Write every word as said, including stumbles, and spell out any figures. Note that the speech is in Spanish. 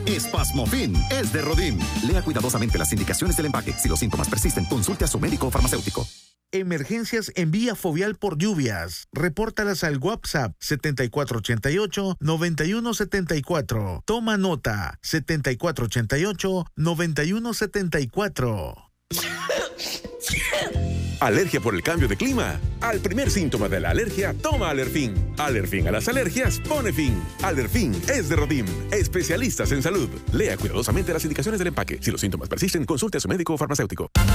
Espasmofin es de Rodin. Lea cuidadosamente las indicaciones del empaque. Si los síntomas persisten, consulte a su médico o farmacéutico. Emergencias en vía fovial por lluvias. Repórtalas al WhatsApp setenta y cuatro ochenta y ocho, noventa y uno setenta y cuatro. Toma nota setenta y cuatro ochenta y ocho, noventa y uno setenta y cuatro. ¿Alergia por el cambio de clima? Al primer síntoma de la alergia, toma Alerfin. Alerfin a las alergias, pone fin. Alerfin es de Rodim, especialistas en salud. Lea cuidadosamente las indicaciones del empaque. Si los síntomas persisten, consulte a su médico o farmacéutico.